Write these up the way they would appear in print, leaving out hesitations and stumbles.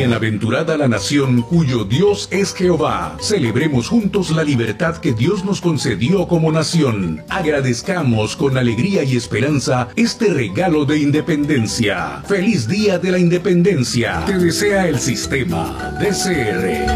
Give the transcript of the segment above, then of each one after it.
Bienaventurada la nación cuyo Dios es Jehová. Celebremos juntos la libertad que Dios nos concedió como nación. Agradezcamos con alegría y esperanza este regalo de independencia. ¡Feliz Día de la Independencia! Te desea el sistema DCR.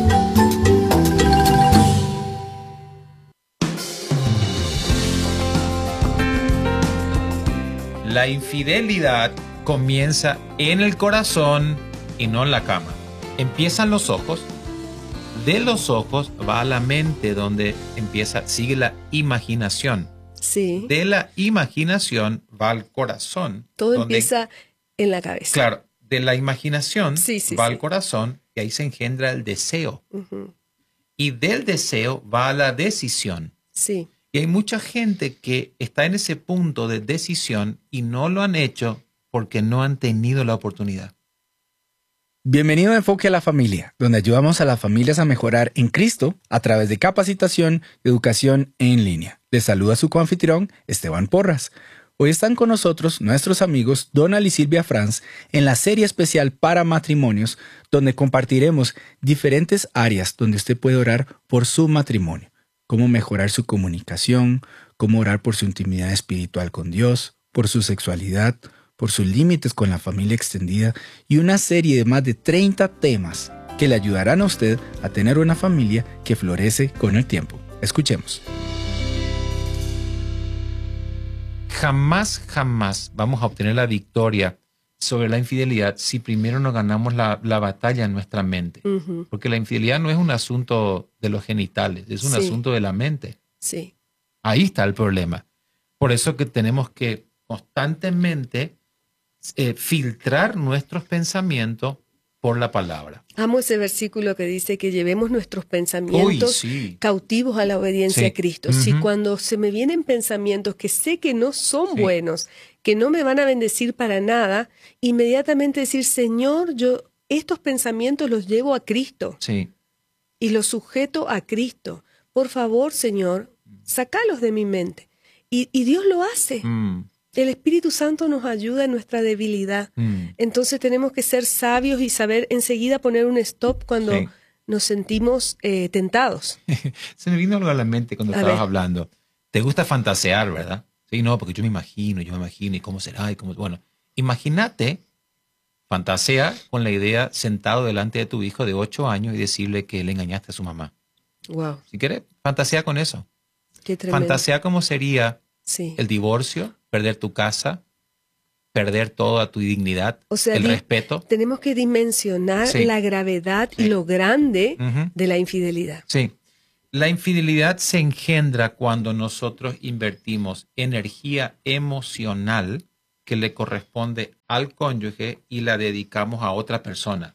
La infidelidad comienza en el corazón y no en la cama. Empiezan los ojos, de los ojos va a la mente donde sigue la imaginación. Sí. De la imaginación va al corazón. Todo empieza en la cabeza. Claro, de la imaginación va al sí. corazón y ahí se engendra el deseo. Uh-huh. Y del deseo va a la decisión. Sí. Y hay mucha gente que está en ese punto de decisión y no lo han hecho porque no han tenido la oportunidad. Bienvenido a Enfoque a la Familia, donde ayudamos a las familias a mejorar en Cristo a través de capacitación y educación en línea. Les saluda su coanfitrión, Esteban Porras. Hoy están con nosotros nuestros amigos Donald y Silvia Franz en la serie especial para matrimonios, donde compartiremos diferentes áreas donde usted puede orar por su matrimonio. Cómo mejorar su comunicación, cómo orar por su intimidad espiritual con Dios, por su sexualidad, por sus límites con la familia extendida y una serie de más de 30 temas que le ayudarán a usted a tener una familia que florece con el tiempo. Escuchemos. Jamás vamos a obtener la victoria sobre la infidelidad si primero no ganamos la batalla en nuestra mente. Uh-huh. Porque la infidelidad no es un asunto de los genitales, es un asunto de la mente. Sí. Ahí está el problema. Por eso que tenemos que constantemente filtrar nuestros pensamientos por la palabra. Amo ese versículo que dice que llevemos nuestros pensamientos cautivos a la obediencia a Cristo. Uh-huh. Si cuando se me vienen pensamientos que sé que no son buenos, que no me van a bendecir para nada, inmediatamente decir, Señor, yo estos pensamientos los llevo a Cristo y los sujeto a Cristo. Por favor, Señor, sácalos de mi mente. Y Dios lo hace. El Espíritu Santo nos ayuda en nuestra debilidad. Entonces tenemos que ser sabios y saber enseguida poner un stop cuando nos sentimos tentados. Se me vino algo a la mente cuando estabas hablando. Te gusta fantasear, ¿verdad? Sí, no, porque yo me imagino, y cómo será, y cómo... Bueno, imagínate, fantasea con la idea sentado delante de tu hijo de 8 años y decirle que le engañaste a su mamá. Wow. Si quieres, fantasea con eso. Qué tremendo. Fantasea cómo sería el divorcio, perder tu casa, perder toda tu dignidad, o sea, el respeto. Tenemos que dimensionar la gravedad y lo grande de la infidelidad. Sí. La infidelidad se engendra cuando nosotros invertimos energía emocional que le corresponde al cónyuge y la dedicamos a otra persona.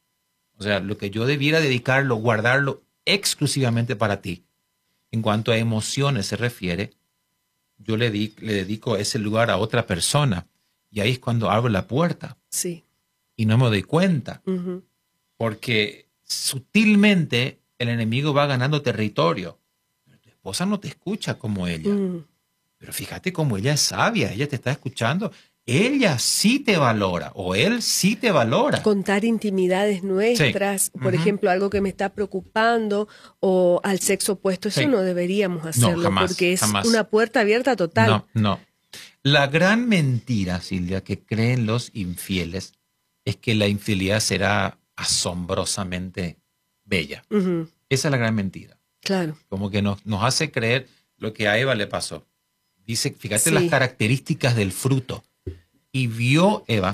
O sea, lo que yo debiera dedicarlo, guardarlo exclusivamente para ti. En cuanto a emociones se refiere, yo le dedico ese lugar a otra persona. Y ahí es cuando abro la puerta. Sí. Y no me doy cuenta. Uh-huh. Porque sutilmente el enemigo va ganando territorio. Pero tu esposa no te escucha como ella. Pero fíjate cómo ella es sabia. Ella te está escuchando. Ella sí te valora. O él sí te valora. Contar intimidades nuestras. Por ejemplo, algo que me está preocupando. O al sexo opuesto. Eso no deberíamos hacerlo. No, jamás, porque es jamás. una puerta abierta total. No. La gran mentira, Silvia, que creen los infieles es que la infidelidad será asombrosamente bella. Uh-huh. Esa es la gran mentira. Claro. Como que nos hace creer lo que a Eva le pasó. Dice, fíjate las características del fruto. Y vio Eva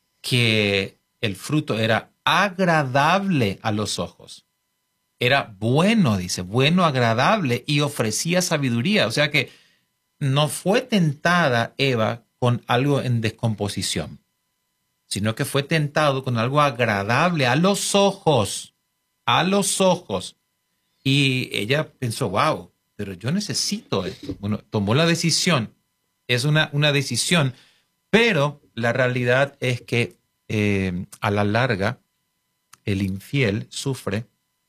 que el fruto era agradable a los ojos. Era bueno, dice, bueno, agradable y ofrecía sabiduría. O sea que no fue tentada Eva con algo en descomposición, sino que fue tentado con algo agradable a los ojos. A los ojos. Y ella pensó, wow, pero yo necesito esto. Bueno, tomó la decisión. Es una decisión. Pero la realidad es que a la larga el infiel sufre.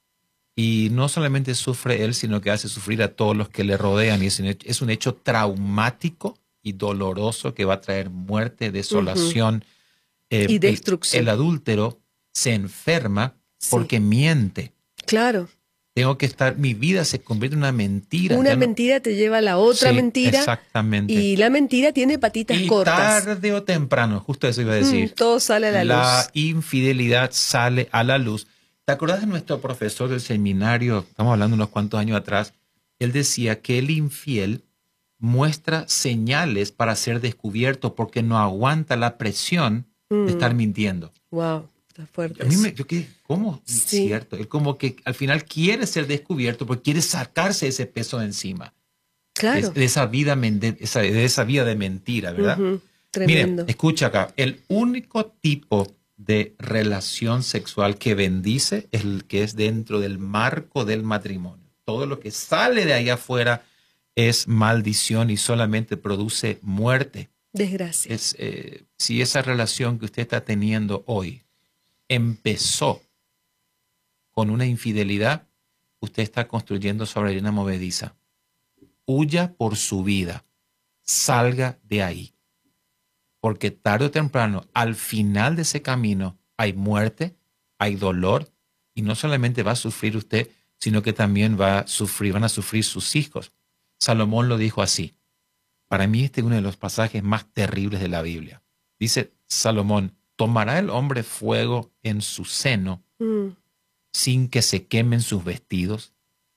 Y no solamente sufre él, sino que hace sufrir a todos los que le rodean. Y es un hecho traumático y doloroso que va a traer muerte, desolación. Y destrucción. El adúltero se enferma porque miente. Claro. Tengo que estar, mi vida se convierte en una mentira. Una mentira te lleva a la otra mentira. Exactamente. Y la mentira tiene patitas cortas. Tarde o temprano, justo eso iba a decir. Todo sale a la luz. La infidelidad sale a la luz. ¿Te acordás de nuestro profesor del seminario? Estamos hablando unos cuantos años atrás. Él decía que el infiel muestra señales para ser descubierto porque no aguanta la presión de estar mintiendo. Wow. Fuerte. A mí yo quedé, ¿cómo? Sí. Cierto. Él como que al final quiere ser descubierto porque quiere sacarse ese peso de encima. Claro. De esa vida de mentira, ¿verdad? Tremendo. Miren, escucha acá. El único tipo de relación sexual que bendice es el que es dentro del marco del matrimonio. Todo lo que sale de ahí afuera es maldición y solamente produce muerte. Desgracia. Si esa relación que usted está teniendo hoy empezó con una infidelidad, usted está construyendo sobre arena movediza. Huya por su vida. Salga de ahí. Porque tarde o temprano, al final de ese camino, hay muerte, hay dolor, y no solamente va a sufrir usted, sino que también van a sufrir sus hijos. Salomón lo dijo así. Para mí este es uno de los pasajes más terribles de la Biblia. Dice Salomón, ¿tomará el hombre fuego en su seno sin que se quemen sus vestidos?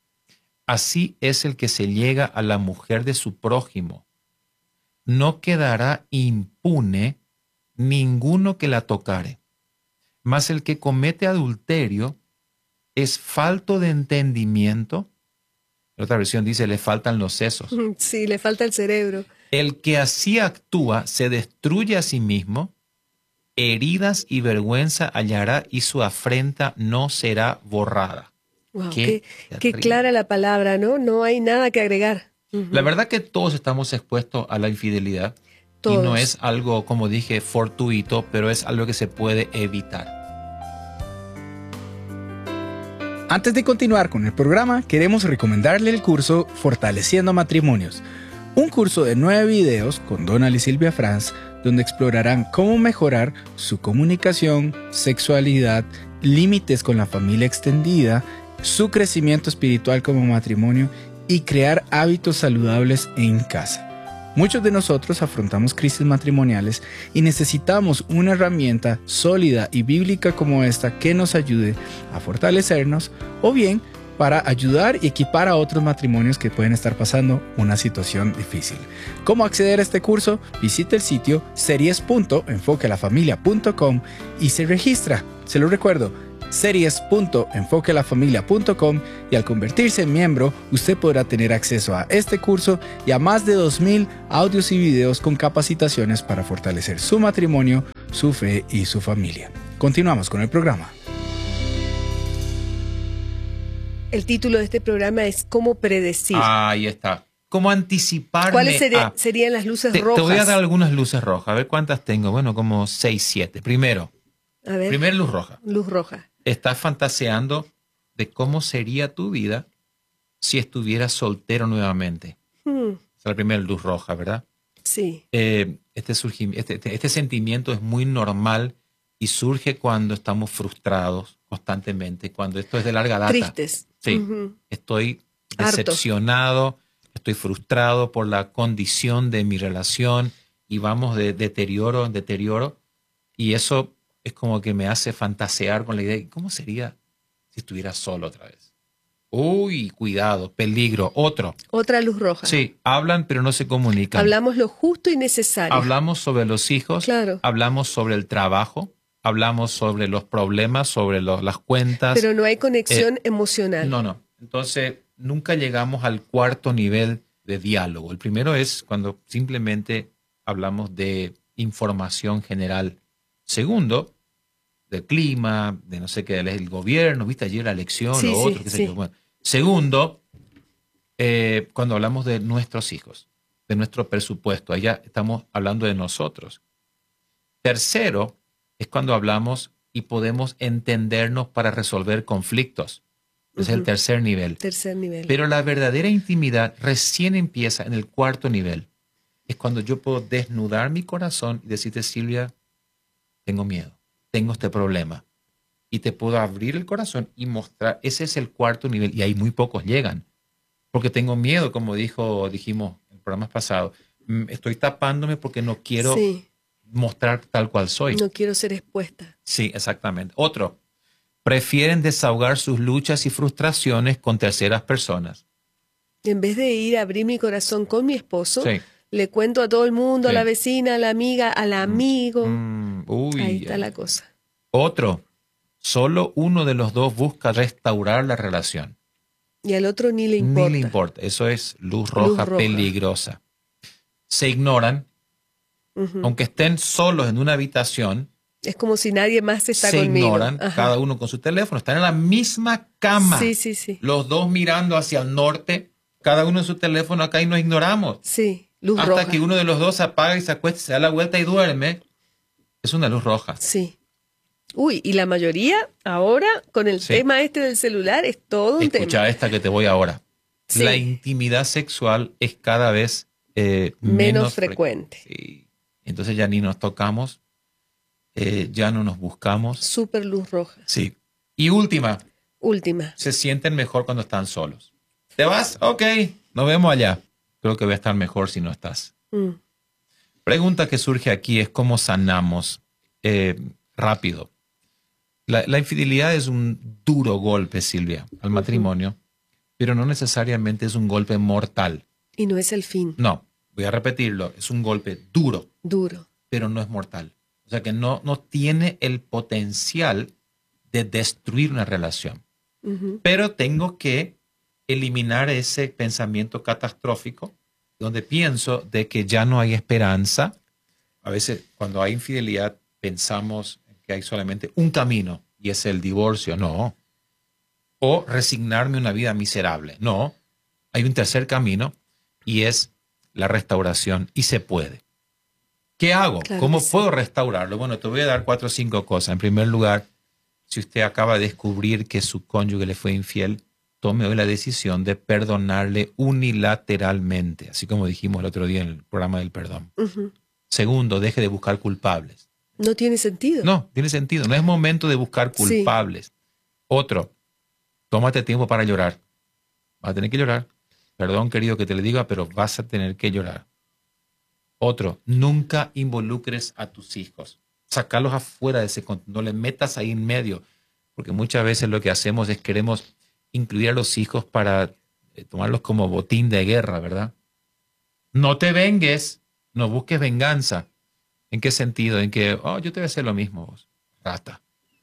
Así es el que se llega a la mujer de su prójimo. No quedará impune ninguno que la tocare. Mas el que comete adulterio es falto de entendimiento. En otra versión dice, le faltan los sesos. Sí, le falta el cerebro. El que así actúa se destruye a sí mismo. Heridas y vergüenza hallará y su afrenta no será borrada. Wow, qué clara la palabra, ¿no? No hay nada que agregar. La verdad que todos estamos expuestos a la infidelidad. Todos. Y no es algo, como dije, fortuito, pero es algo que se puede evitar. Antes de continuar con el programa, queremos recomendarle el curso Fortaleciendo Matrimonios. Un curso de 9 videos con Donald y Silvia Franz, donde explorarán cómo mejorar su comunicación, sexualidad, límites con la familia extendida, su crecimiento espiritual como matrimonio y crear hábitos saludables en casa. Muchos de nosotros afrontamos crisis matrimoniales y necesitamos una herramienta sólida y bíblica como esta que nos ayude a fortalecernos o bien para ayudar y equipar a otros matrimonios que pueden estar pasando una situación difícil. ¿Cómo acceder a este curso? Visite el sitio series.enfoquealafamilia.com y se registra. Se lo recuerdo, series.enfoquealafamilia.com, y al convertirse en miembro, usted podrá tener acceso a este curso y a más de 2,000 audios y videos con capacitaciones para fortalecer su matrimonio, su fe y su familia. Continuamos con el programa. El título de este programa es ¿Cómo predecir? Ahí está. ¿Cómo anticiparme? ¿Cuáles serían las luces rojas? Te voy a dar algunas luces rojas. A ver cuántas tengo. Bueno, como 6, 7. Primero. A ver. Primera luz roja. Luz roja. Estás fantaseando de cómo sería tu vida si estuvieras soltero nuevamente. Esa es la primera luz roja, ¿verdad? Sí. Este sentimiento es muy normal y surge cuando estamos frustrados constantemente, cuando esto es de larga data. Tristes. Sí. Estoy decepcionado, estoy frustrado por la condición de mi relación y vamos de deterioro en deterioro, y eso es como que me hace fantasear con la idea de cómo sería si estuviera solo otra vez. Uy, cuidado, peligro. Otra luz roja. Sí, hablan pero no se comunican. Hablamos lo justo y necesario. Hablamos sobre los hijos, claro. Hablamos sobre el trabajo, hablamos sobre los problemas, sobre las cuentas. Pero no hay conexión emocional. No. Entonces, nunca llegamos al cuarto nivel de diálogo. El primero es cuando simplemente hablamos de información general. Segundo, del clima, de no sé qué, del gobierno, viste ayer la elección, sí, lo otro, qué sé yo. Bueno, segundo, cuando hablamos de nuestros hijos, de nuestro presupuesto, allá estamos hablando de nosotros. Tercero, es cuando hablamos y podemos entendernos para resolver conflictos. Es el tercer nivel. Tercer nivel. Pero la verdadera intimidad recién empieza en el cuarto nivel. Es cuando yo puedo desnudar mi corazón y decirte, Silvia, tengo miedo, tengo este problema. y te puedo abrir el corazón y mostrar. Ese es el cuarto nivel y ahí muy pocos llegan. Porque tengo miedo, como dijimos en programas pasados. Estoy tapándome porque no quiero mostrar tal cual soy. No quiero ser expuesta. Sí, exactamente. Otro, prefieren desahogar sus luchas y frustraciones con terceras personas. En vez de ir a abrir mi corazón con mi esposo, le cuento a todo el mundo, a la vecina, a la amiga, al amigo. Ahí está la cosa. Otro, solo uno de los dos busca restaurar la relación. Y al otro ni le importa. Ni le importa. Eso es luz roja peligrosa. Se ignoran, aunque estén solos en una habitación. Es como si nadie más está conmigo. Se ignoran, cada uno con su teléfono. Están en la misma cama. Sí. Los dos mirando hacia el norte, cada uno en su teléfono acá y nos ignoramos. Sí, luz hasta roja. Hasta que uno de los dos se apaga y se acuesta, se da la vuelta y duerme. Es una luz roja. Sí. Uy, y la mayoría ahora con el tema del celular es todo un tema. Escucha esta que te voy ahora. Sí. La intimidad sexual es cada vez menos frecuente. Sí. Entonces ya ni nos tocamos, ya no nos buscamos. Súper luz roja. Sí. Y última. Se sienten mejor cuando están solos. ¿Te vas? Ok, nos vemos allá. Creo que voy a estar mejor si no estás. Pregunta que surge aquí es cómo sanamos rápido. La infidelidad es un duro golpe, Silvia, al matrimonio, pero no necesariamente es un golpe mortal. Y no es el fin. No, voy a repetirlo, es un golpe duro. Duro. Pero no es mortal. O sea que no tiene el potencial de destruir una relación. Pero tengo que eliminar ese pensamiento catastrófico donde pienso de que ya no hay esperanza. A veces cuando hay infidelidad pensamos que hay solamente un camino y es el divorcio. No. O resignarme a una vida miserable. No. Hay un tercer camino y es la restauración y se puede. ¿Qué hago? Claro, ¿Cómo puedo restaurarlo? Bueno, te voy a dar 4 o 5 cosas. En primer lugar, si usted acaba de descubrir que su cónyuge le fue infiel, tome hoy la decisión de perdonarle unilateralmente, así como dijimos el otro día en el programa del perdón. Segundo, deje de buscar culpables. No tiene sentido. No, tiene sentido. No es momento de buscar culpables. Otro, tómate tiempo para llorar. Vas a tener que llorar. Perdón, querido, que te le diga, pero vas a tener que llorar. Otro, nunca involucres a tus hijos. Sacarlos afuera de ese contexto. No le metas ahí en medio. Porque muchas veces lo que hacemos es queremos incluir a los hijos para tomarlos como botín de guerra, ¿verdad? No te vengues, no busques venganza. ¿En qué sentido? En que, yo te voy a hacer lo mismo, vos, rata.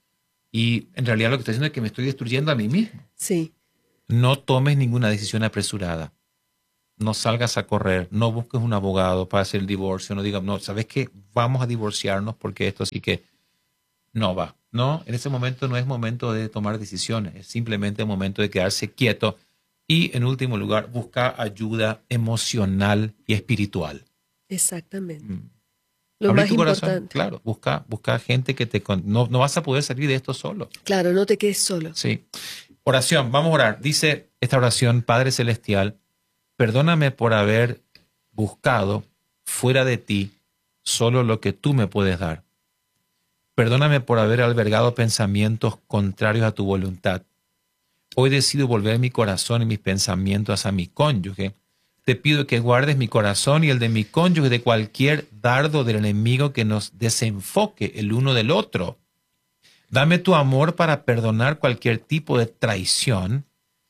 Y en realidad lo que estoy haciendo es que me estoy destruyendo a mí mismo. Sí. No tomes ninguna decisión apresurada. No salgas a correr, no busques un abogado para hacer el divorcio, no digas, no, ¿sabes qué? Vamos a divorciarnos porque esto sí que no va. No, en ese momento no es momento de tomar decisiones, es simplemente el momento de quedarse quieto y, en último lugar, buscar ayuda emocional y espiritual. Exactamente. Lo Abrir más tu corazón, importante. claro, busca gente que te... No vas a poder salir de esto solo. Claro, no te quedes solo. Sí. Oración, vamos a orar. Dice esta oración, Padre Celestial, perdóname por haber buscado fuera de ti solo lo que tú me puedes dar. Perdóname por haber albergado pensamientos contrarios a tu voluntad. Hoy decido volver mi corazón y mis pensamientos hacia mi cónyuge. Te pido que guardes mi corazón y el de mi cónyuge de cualquier dardo del enemigo que nos desenfoque el uno del otro. Dame tu amor para perdonar cualquier tipo de traición,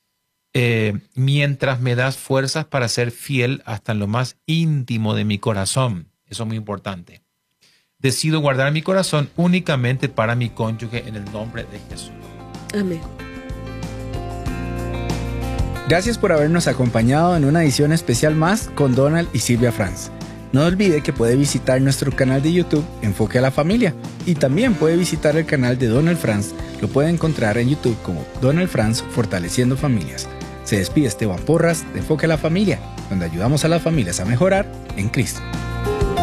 mientras me das fuerzas para ser fiel hasta en lo más íntimo de mi corazón. Eso es muy importante. Decido guardar mi corazón únicamente para mi cónyuge en el nombre de Jesús. Amén. Gracias por habernos acompañado en una edición especial más con Donald y Silvia Franz. No olvide que puede visitar nuestro canal de YouTube Enfoque a la Familia y también puede visitar el canal de Donald Franz. Lo puede encontrar en YouTube como Donald Franz Fortaleciendo Familias. Se despide Esteban Porras de Enfoque a la Familia, donde ayudamos a las familias a mejorar en Cristo.